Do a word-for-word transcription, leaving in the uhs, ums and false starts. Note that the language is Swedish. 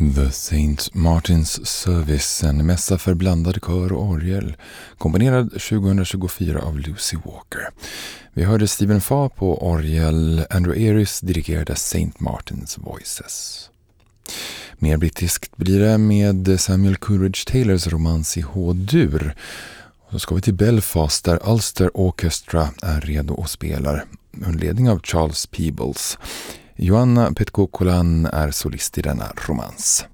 The Saint Martin's Service, en mässa för blandad kör och orgel, komponerad tjugohundratjugofyra av Lucy Walker. Vi hörde Stephen Farr på orgel, Andrew Eris dirigerade Saint Martin's Voices. Mer brittiskt blir det med Samuel Coleridge Taylors romans i H-dur. Så ska vi till Belfast där Ulster Orchestra är redo och spelar under ledning av Charles Peebles. Joanna Petko-Kolan är solist i denna romans.